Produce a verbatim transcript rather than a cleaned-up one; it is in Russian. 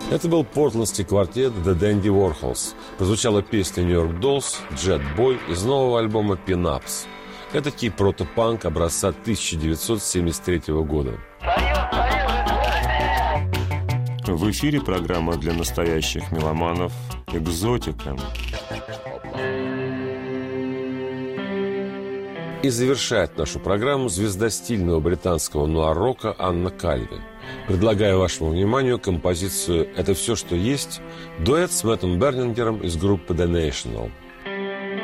Это был портландский квартет The Dandy Warhols. Прозвучала песня New York Dolls, Jet Boy из нового альбома Pin-Ups. Этакий протопанк образца тысяча девятьсот семьдесят третьего года. В эфире программа для настоящих меломанов «Экзотика». И завершает нашу программу звезда стильного британского нуар-рока Анна Кальви. Предлагаю вашему вниманию композицию «Это все, что есть», дуэт с Мэттом Бернингером из группы The National.